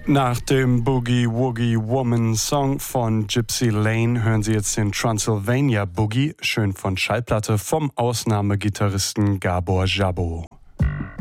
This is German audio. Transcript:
Nach dem Boogie Woogie Woman Song von Gypsy Lane hören Sie jetzt den Transylvania Boogie, schön von Schallplatte vom Ausnahmegitarristen Gabor Szabo.